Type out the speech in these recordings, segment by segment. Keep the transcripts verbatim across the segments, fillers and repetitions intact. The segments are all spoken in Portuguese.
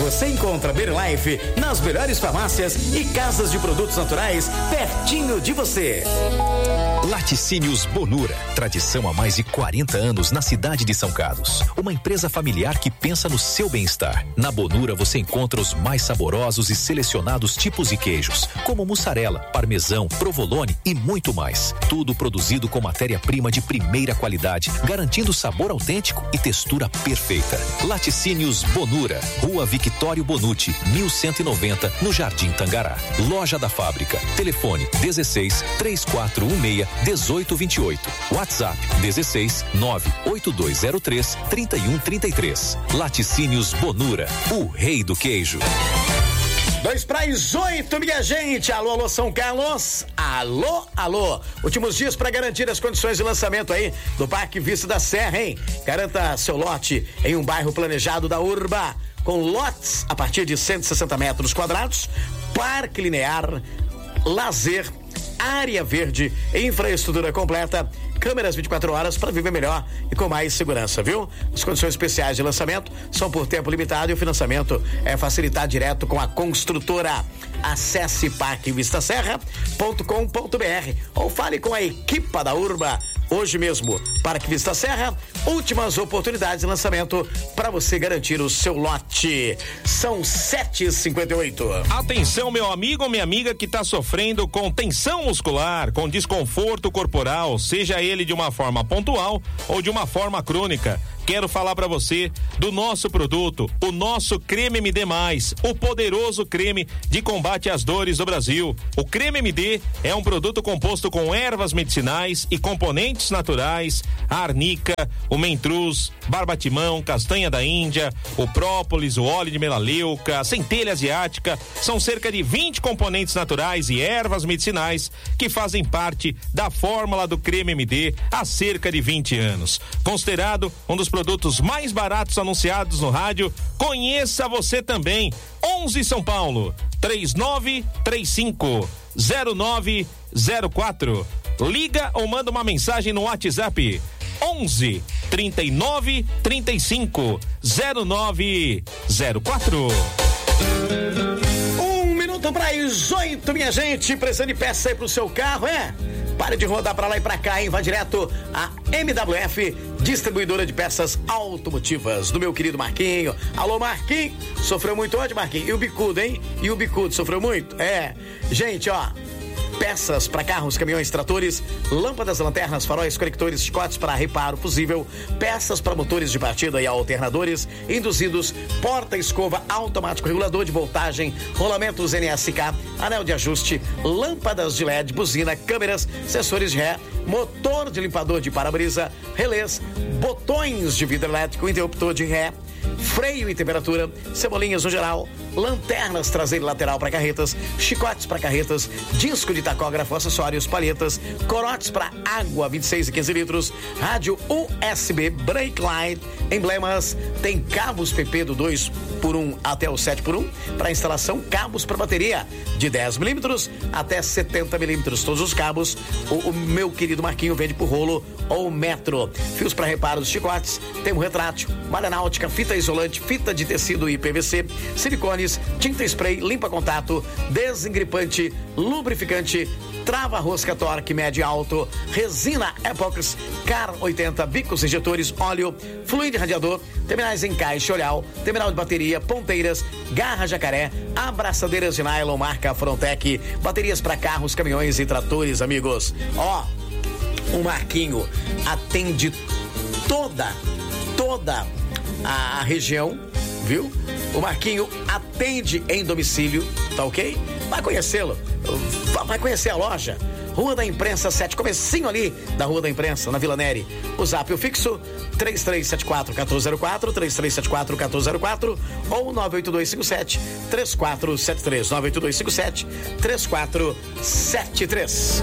Você encontra Berlife nas melhores farmácias e casas de produtos naturais pertinho de você. Laticínios Bonura, tradição há mais de quarenta anos na cidade de São Carlos. Uma empresa familiar que pensa no seu bem-estar. Na Bonura você encontra os mais saborosos e selecionados tipos de queijos, como mussarela, parmesão, provolone e muito mais. Tudo produzido com matéria-prima de primeira qualidade, garantindo sabor autêntico e textura perfeita. Laticínios Bonura, Rua Victório Bonucci, mil cento e noventa, no Jardim Tangará. Loja da Fábrica. Telefone dezesseis, três quatro um seis, dezoito vinte e oito. WhatsApp dezesseis, nove oito dois zero três, trinta e um trinta e três. Laticínios Bonura, o rei do queijo. Dois para as oito, minha gente. Alô, alô, São Carlos. Alô, alô. Últimos dias para garantir as condições de lançamento aí do Parque Vista da Serra, hein? Garanta seu lote em um bairro planejado da Urba, com lotes a partir de cento e sessenta metros quadrados, parque linear, lazer, área verde, infraestrutura completa, câmeras vinte e quatro horas para viver melhor e com mais segurança, viu? As condições especiais de lançamento são por tempo limitado e o financiamento é facilitado direto com a construtora. Acesse parque vista serra ponto com ponto br ou fale com a equipe da Urba hoje mesmo. Parque Vista Serra, últimas oportunidades de lançamento para você garantir o seu lote. São sete e cinquenta e oito. Atenção, meu amigo ou minha amiga que está sofrendo com tensão muscular, com desconforto corporal, seja ele de uma forma pontual ou de uma forma crônica. Quero falar para você do nosso produto, o nosso Creme M D mais, o poderoso creme de combate às dores do Brasil. O Creme M D é um produto composto com ervas medicinais e componentes naturais, a arnica, o mentruz, barbatimão, castanha da Índia, o própolis, o óleo de melaleuca, a centelha asiática. São cerca de vinte componentes naturais e ervas medicinais que fazem parte da fórmula do Creme M D há cerca de vinte anos. Considerado um dos produtos mais baratos anunciados no rádio, conheça você também. onze São Paulo, três nove três cinco, zero nove zero quatro. Liga ou manda uma mensagem no WhatsApp onze, trinta e nove, trinta e cinco, zero nove zero quatro. Um minuto para as oito, minha gente. Precisando de peça aí pro seu carro, é? Pare de rodar pra lá e pra cá, hein? Vá direto a M W F, distribuidora de peças automotivas, do meu querido Marquinho. Alô, Marquinho. Sofreu muito hoje, Marquinho? E o bicudo, hein? E o bicudo, sofreu muito? É. Gente, ó, peças para carros, caminhões, tratores, lâmpadas, lanternas, faróis, conectores, chicotes para reparo fusível, peças para motores de partida e alternadores, induzidos, porta-escova automático, regulador de voltagem, rolamentos N S K, anel de ajuste, lâmpadas de L E D, buzina, câmeras, sensores de ré, motor de limpador de para-brisa, relés, botões de vidro elétrico, interruptor de ré, freio e temperatura, cebolinhas no geral, lanternas traseira e lateral para carretas, chicotes para carretas, disco de tacógrafo, acessórios, palhetas, corotes para água vinte e seis e quinze litros, rádio U S B, brake light, emblemas, tem cabos P P do dois por um até o sete por um para instalação, cabos para bateria de dez milímetros até setenta milímetros, todos os cabos o, o meu querido Marquinho vende por rolo ou metro, fios para reparo dos chicotes, tem um retrátil, malha náutica, fita isolante, fita de tecido e P V C, silicones, tinta spray, limpa contato, desengripante, lubrificante, trava rosca torque médio e alto, resina Epox, Car oitenta, bicos injetores, óleo, fluido radiador, terminais em caixa olhal, terminal de bateria, ponteiras, garra jacaré, abraçadeiras de nylon marca Frontec, baterias para carros, caminhões e tratores, amigos. Ó, o Marquinho atende toda, toda a região, viu? O Marquinho atende em domicílio, tá ok? Vai conhecê-lo, vai conhecer a loja. Rua da Imprensa sete, comecinho ali da Rua da Imprensa, na Vila Neri. O zap o fixo, três três sete quatro, um quatro zero quatro, três três sete quatro, um quatro zero quatro ou nove oito dois cinco sete, três quatro sete três, nove oito dois cinco sete, três quatro sete três.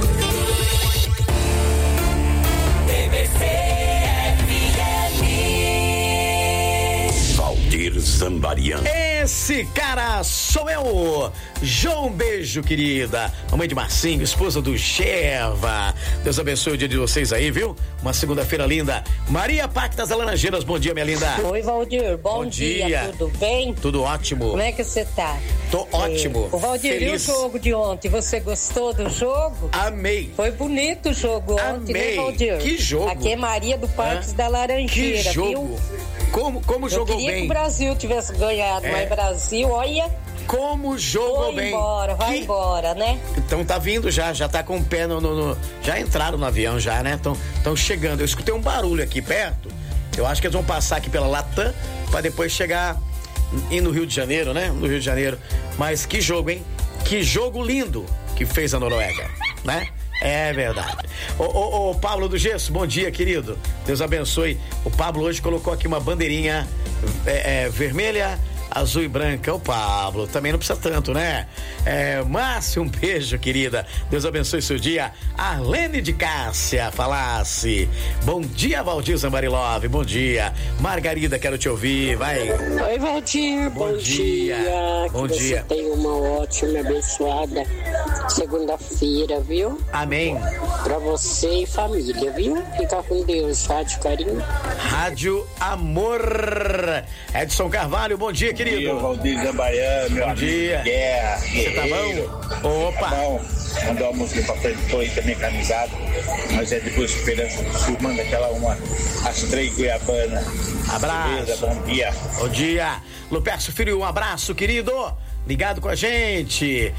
T V C F M Valdir Zambarian. Esse cara sou eu, João Beijo, querida. Mamãe de Marcinho, esposa do Cheva. Deus abençoe o dia de vocês aí, viu? Uma segunda-feira linda. Maria Pactas das Laranjeiras, bom dia, minha linda. Oi, Valdir, bom, Bom dia. dia. Tudo bem? Tudo ótimo. Como é que você tá? Tô ótimo. É, o Valdir, Feliz. e o jogo de ontem? Você gostou do jogo? Amei. Foi bonito o jogo ontem, Amei. né, Valdir? Que jogo. Aqui é Maria do Parques Hã? da Laranjeira, Que jogo. viu? Como, como Eu jogou queria bem. que o Brasil tivesse ganhado, É. mas Brasil, olha, Como jogou foi bem. embora, vai Que- embora, né? Então tá vindo já, já tá com o pé no, no- no- já entraram no avião já, né? Estão chegando. Eu escutei um barulho aqui perto. Eu acho que eles vão passar aqui pela Latam pra depois chegar em no Rio de Janeiro, né? No Rio de Janeiro. Mas que jogo, hein? Que jogo lindo que fez a Noruega, né? É verdade. Ô, ô, ô, Pablo do Gesso, bom dia, querido. Deus abençoe. O Pablo hoje colocou aqui uma bandeirinha é, é, vermelha, azul e branca. O Pablo também não precisa tanto, né? É, Márcio, um beijo, querida. Deus abençoe seu dia. Arlene de Cássia falasse. Bom dia, Valdir Zambarilove. Bom dia. Margarida, quero te ouvir. Vai. Oi, Valdir, Bom bom, dia. dia. Bom que dia. você tenha uma ótima e abençoada segunda-feira, viu? Amém. Pra você e família, viu? Fica com Deus, tá? De carinho. Rádio Amor. Edson Carvalho, bom dia, Bom dia, querido. Valdir Zambaiano, meu Bom amigo dia. Guerra, Você tá guerreiro. bom? Opa. Tá bom. Mandar uma música pra frente, tô aí também camisado, mas é depois Esperança do Sul, manda aquela uma, as três Goiabana. Abraço. Beleza, bom dia. Bom dia. Lupércio Filho, um abraço, querido. Ligado com a gente.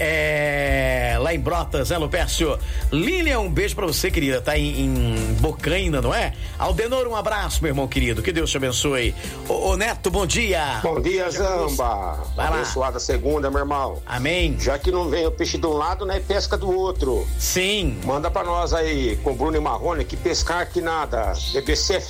É, é, lá em Brotas, né, Lupércio? Lilian, um beijo pra você, querida. Tá em, em Bocaina, não é? Aldenor, um abraço, meu irmão querido. Que Deus te abençoe. Ô, ô Neto, bom dia. Bom dia, Zamba. Vai lá. Abençoada segunda, meu irmão. Amém. Já que não vem o peixe de um lado, né? Pesca do outro. Sim. Manda pra nós aí, com Bruno e Marrone, que pescar que nada. B B C F